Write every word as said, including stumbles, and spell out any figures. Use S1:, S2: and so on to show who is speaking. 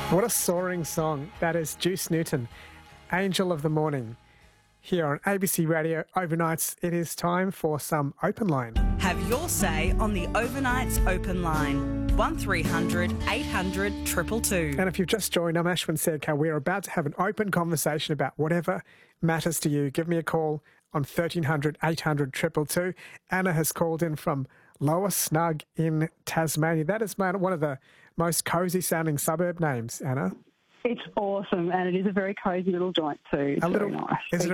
S1: What a soaring song. That is Juice Newton, Angel of the Morning. Here on A B C Radio Overnights, it is time for some Open Line.
S2: Have your say on the Overnights Open Line. one three hundred eight hundred two two two.
S1: And if you've just joined, I'm Ashwin Sedkar. We're about to have an open conversation about whatever matters to you. Give me a call on thirteen hundred eight hundred two two two. Anna has called in from Lower Snug in Tasmania. That is one of the most cosy sounding suburb names, Anna.
S3: It's awesome, and it is a very cosy little joint too. It's
S1: a little,
S3: very nice.
S1: Is it